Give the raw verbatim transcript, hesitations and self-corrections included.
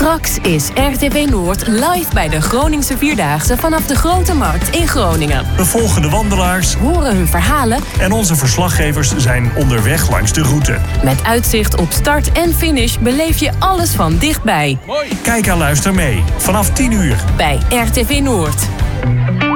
Straks is R T V Noord live bij de Groningse Vierdaagse vanaf de Grote Markt in Groningen. We volgen de wandelaars, horen hun verhalen en onze verslaggevers zijn onderweg langs de route. Met uitzicht op start en finish beleef je alles van dichtbij. Mooi. Kijk en luister mee vanaf tien uur bij R T V Noord.